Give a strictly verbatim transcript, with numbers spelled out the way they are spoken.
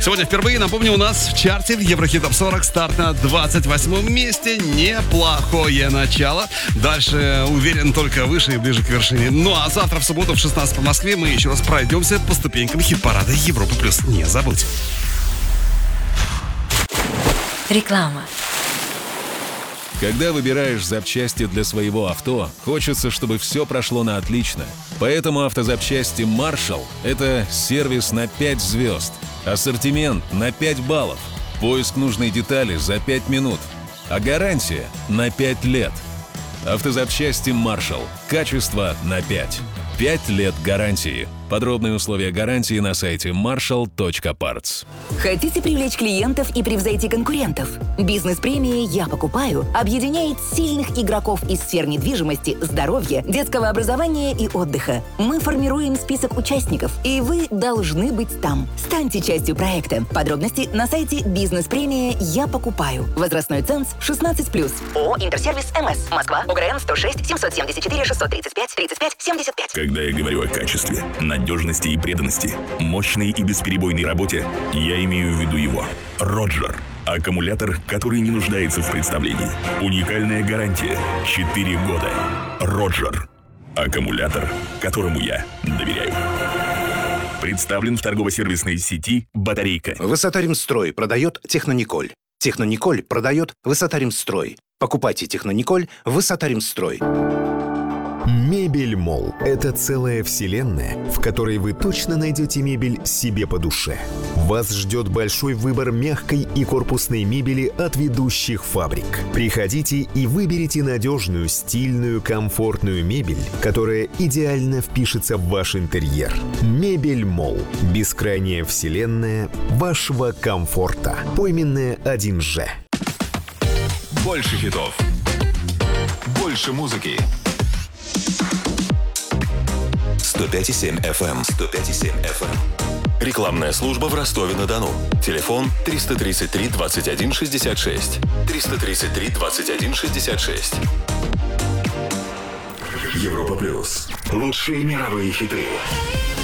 Сегодня впервые, напомню, у нас в чарте Еврохит Топ сорок старт на двадцать восьмом месте. Неплохое начало. Дальше, уверен, только выше и ближе к вершине. Ну а завтра в субботу в шестнадцать по Москве мы еще раз пройдемся по ступенькам хит-парада Европа плюс. Не забудь. Реклама. Когда выбираешь запчасти для своего авто, хочется, чтобы все прошло на отлично. Поэтому автозапчасти Marshall – это сервис на пять звезд, ассортимент на пять баллов, поиск нужной детали за пять минут, а гарантия на пять лет. Автозапчасти Marshall. Качество на пять. пять лет гарантии. Подробные условия гарантии на сайте маршалл точка партс. Хотите привлечь клиентов и превзойти конкурентов? Бизнес-премии «Я покупаю» объединяет сильных игроков из сфер недвижимости, здоровья, детского образования и отдыха. Мы формируем список участников, и вы должны быть там. Станьте частью проекта. Подробности на сайте «Бизнес-премия Я покупаю». Возрастной ценз шестнадцать плюс. ООО «Интерсервис МС». Москва. ОГРН сто шесть семьсот семьдесят четыре шестьсот тридцать пять тридцать пять семьдесят пять. Когда я говорю о качестве, надежности и преданности, мощной и бесперебойной работе, я имею в виду его. Роджер. Аккумулятор, который не нуждается в представлении. Уникальная гарантия. четыре года. Роджер. Аккумулятор, которому я доверяю. Представлен в торгово-сервисной сети «Батарейка». Высота-Ремстрой продает Технониколь. Технониколь продает Высота-Ремстрой. Покупайте Технониколь Высота-Ремстрой. Мебель Молл – это целая вселенная, в которой вы точно найдете мебель себе по душе. Вас ждет большой выбор мягкой и корпусной мебели от ведущих фабрик. Приходите и выберите надежную, стильную, комфортную мебель, которая идеально впишется в ваш интерьер. Мебель Молл – бескрайняя вселенная вашего комфорта. Пойменная один же. Больше хитов. Больше музыки. сто пять и семь эф эм. сто пять и семь эф эм. Рекламная служба в Ростове-на-Дону. Телефон триста тридцать три двадцать один шестьдесят шесть. триста тридцать три двадцать один шестьдесят шесть. Европа плюс. Лучшие мировые хиты.